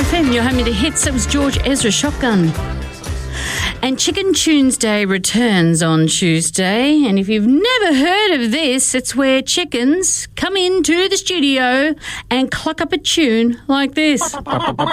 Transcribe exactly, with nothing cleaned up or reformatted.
F M, your home of the hits. That was George Ezra, Shotgun. And Chicken Tunes Day returns on Tuesday. And if you've never heard of this, it's where chickens come into the studio and cluck up a tune like this.